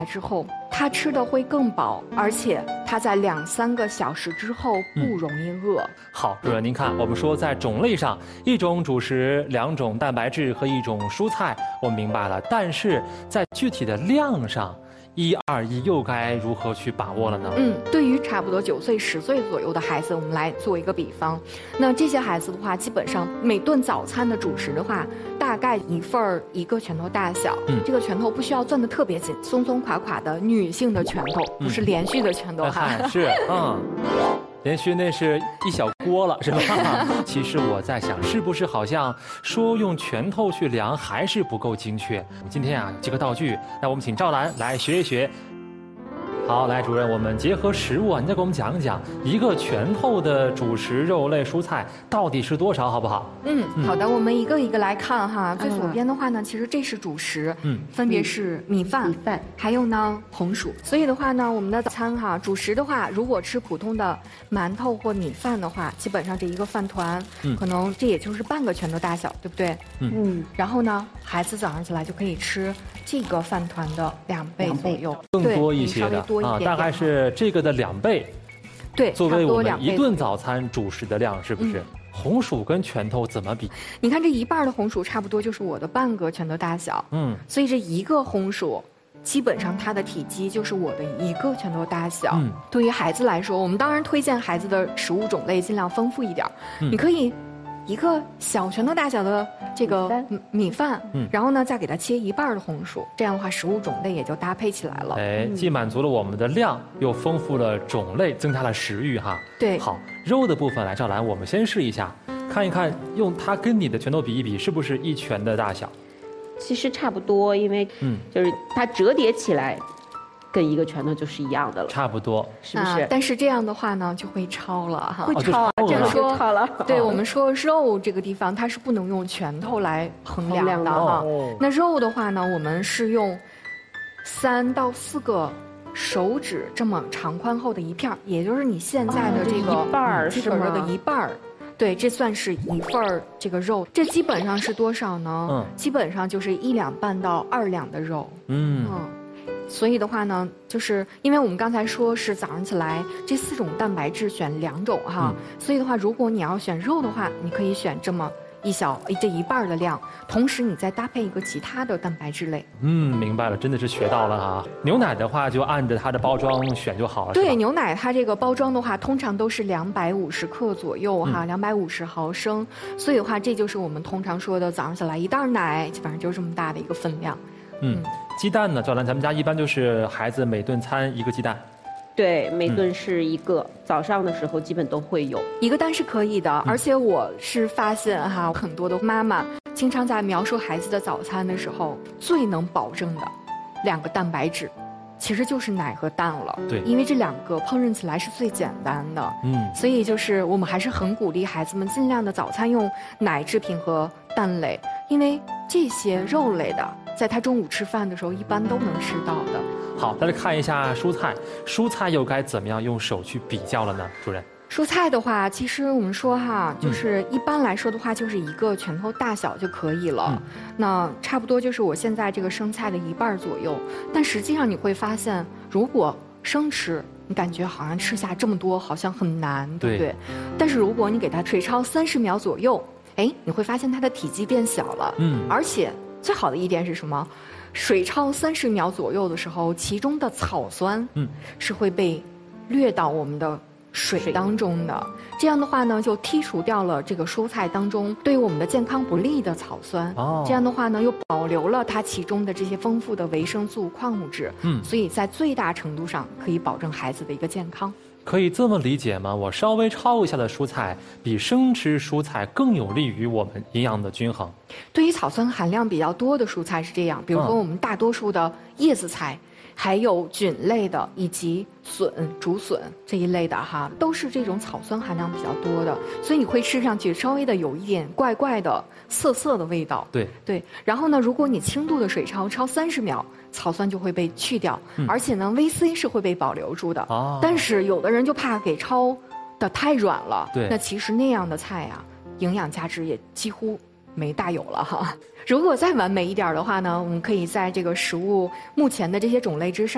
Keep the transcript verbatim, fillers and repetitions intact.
之后，它吃的会更饱，而且它在两三个小时之后不容易饿。 嗯、好，主任您看，我们说在种类上，一种主食、两种蛋白质和一种蔬菜，我们明白了，但是在具体的量上。一二一又该如何去把握了呢？ 嗯，对于差不多九岁、十岁左右的孩子，我们来做一个比方。那这些孩子的话，基本上每顿早餐的主食的话，大概一份儿一个拳头大小。嗯，这个拳头不需要攥得特别紧，松松垮垮的女性的拳头，不是连续的拳头哈。 嗯、是，嗯。连续那是一小锅了，是吧？其实我在想，是不是好像说用拳头去量还是不够精确？我们今天啊，这个道具，那我们请赵兰来学一学。好，来，主任，我们结合实物啊，你再给我们讲一讲一个拳头的主食、肉类、蔬菜到底是多少，好不好？ 嗯，好的，我们一个一个来看哈。最左边的话呢，其实这是主食，嗯，分别是米饭、米饭，还有呢红薯。所以的话呢，我们的早餐哈，主食的话，如果吃普通的馒头或米饭的话，基本上这一个饭团，嗯，可能这也就是半个拳头大小，对不对？嗯。然后呢，孩子早上起来就可以吃这个饭团的两倍左右， 更多一些的。啊，大概是这个的两倍， 对， 作为我们一顿早餐主食的量，是不是？嗯、红薯跟拳头怎么比？ 你看这一半的红薯差不多就是我的半个拳头大小，嗯，所以这一个红薯，基本上它的体积就是我的一个拳头大小。嗯，对于孩子来说，我们当然推荐孩子的食物种类尽量丰富一点，嗯、你可以。一个小拳头大小的这个米饭，嗯，然后呢，再给它切一半的红薯，这样的话，食物种类也就搭配起来了。 哎，既满足了我们的量，又丰富了种类，增加了食欲哈。 对， 好，肉的部分来，赵兰，我们先试一下，看一看，用它跟你的拳头比一比，是不是一拳的大小？ 其实差不多，因为嗯，就是它折叠起来。跟一个拳头就是一样的了， 差不多， 是不是？ 啊、但是这样的话呢，就会超了哈， 会超啊， 这样说超了。 对我们说肉这个地方，它是不能用拳头来衡量的哈。哦、那肉的话呢，我们是用三到四个手指这么长宽厚的一片，也就是你现在的这个一半儿是吗？ 的一半儿。对，这算是一份儿这个肉，这基本上是多少呢？嗯，基本上就是一两半到二两的肉。嗯嗯。所以的话呢，就是因为我们刚才说是早上起来这四种蛋白质选两种哈，嗯、所以的话，如果你要选肉的话，你可以选这么一小这一半的量，同时你再搭配一个其他的蛋白质类。 嗯，明白了，真的是学到了哈。牛奶的话就按着它的包装选就好了。 对，牛奶它这个包装的话，通常都是两百五十克左右哈，两百五十毫升。所以的话，这就是我们通常说的早上起来一袋奶，基本上就是这么大的一个分量。 嗯，鸡蛋呢？赵兰，咱们家一般就是孩子每顿餐一个鸡蛋。 对，每顿是一个，嗯、早上的时候基本都会有一个蛋是可以的，嗯、而且我是发现哈，很多的妈妈经常在描述孩子的早餐的时候，最能保证的两个蛋白质，其实就是奶和蛋了。 对， 因为这两个烹饪起来是最简单的。嗯，所以就是我们还是很鼓励孩子们尽量的早餐用奶制品和蛋类，因为这些肉类的。在他中午吃饭的时候，一般都能吃到的。 好，再来看一下蔬菜，蔬菜又该怎么样用手去比较了呢？主任， 蔬菜的话，其实我们说哈，就是一般来说的话，就是一个拳头大小就可以了。嗯、那差不多就是我现在这个生菜的一半左右。但实际上你会发现，如果生吃，你感觉好像吃下这么多好像很难，对不对？对但是如果你给它水焯三十秒左右，哎，你会发现它的体积变小了。嗯，而且。最好的一点是什么？水焯三十秒左右的时候，其中的草酸，嗯，是会被掠到我们的水当中的。这样的话呢，就剔除掉了这个蔬菜当中对我们的健康不利的草酸。哦，这样的话呢，又保留了它其中的这些丰富的维生素、矿物质。嗯，所以在最大程度上可以保证孩子的一个健康。 可以这么理解吗？我稍微焯一下的蔬菜，比生吃蔬菜更有利于我们营养的均衡。 对于草酸含量比较多的蔬菜是这样，比如说我们大多数的叶子菜，还有菌类的以及笋、竹笋这一类的哈，都是这种草酸含量比较多的，所以你会吃上去稍微的有一点怪怪的、涩涩的味道。 对对，然后呢，如果你轻度的水焯，焯三十秒。草酸就会被去掉，嗯、而且呢 ，V C 是会被保留住的。哦、但是有的人就怕给焯的太软了， 对， 那其实那样的菜呀、啊，营养价值也几乎没大有了哈。如果再完美一点的话呢，我们可以在这个食物目前的这些种类之上。